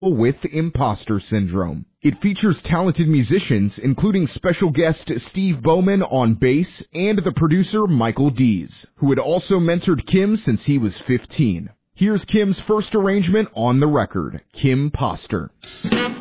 with imposter syndrome. It features talented musicians, including special guest Steve Bowman on bass and the producer Michael Dees, who had also mentored Kim since he was 15. Here's Kim's first arrangement on the record, Kim Poster.